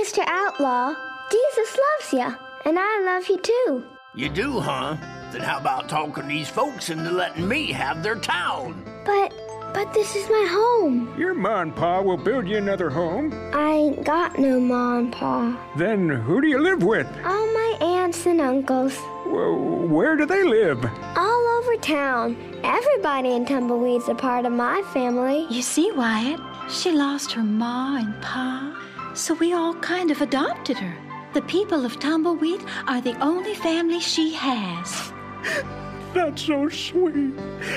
Mr. Outlaw, Jesus loves you, and I love you too. You do, huh? Then how about talking these folks into letting me have their town? But this is my home. Your ma and pa will build you another home. I ain't got no ma and pa. Then who do you live with? All my aunts and uncles. Where do they live? All over town. Everybody in Tumbleweed's a part of my family. You see, Wyatt, she lost her ma and pa, so we all kind of adopted her. The people of Tumbleweed are the only family she has. That's so sweet.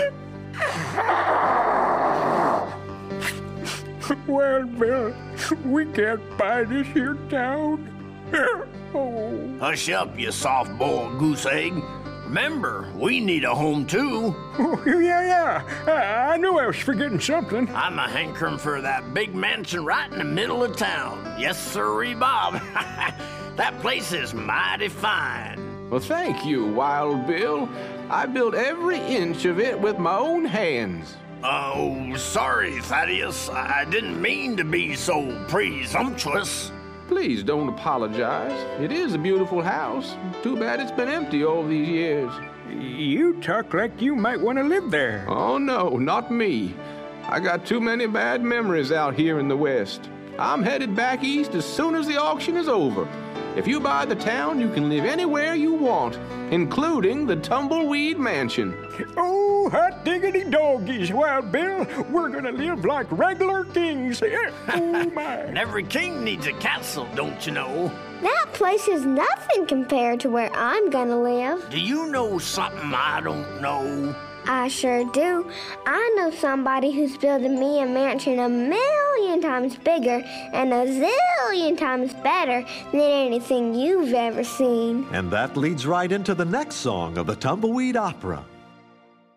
Well, Bill, we can't buy this here town. Oh. Hush up, you soft-boiled goose egg. Remember, we need a home, too. Oh, yeah. I knew I was forgetting something. I'm a hankering for that big mansion right in the middle of town. Yes, sirree, Bob. That place is mighty fine. Well, thank you, Wild Bill. I built every inch of it with my own hands. Oh, sorry, Thaddeus. I didn't mean to be so presumptuous. Please don't apologize. It is a beautiful house. Too bad it's been empty all these years. You talk like you might want to live there. Oh, no, not me. I got too many bad memories out here in the West. I'm headed back east as soon as the auction is over. If you buy the town, you can live anywhere you want, including the Tumbleweed Mansion. Oh, hot diggity doggies, Wild Bill. We're gonna live like regular kings. Oh, my. And every king needs a castle, don't you know? That place is nothing compared to where I'm gonna live. Do you know something I don't know? I sure do. I know somebody who's building me a mansion 1,000,000 times bigger and 1,000,000,000 times better than anything you've ever seen. And that leads right into the next song of the Tumbleweed Opera.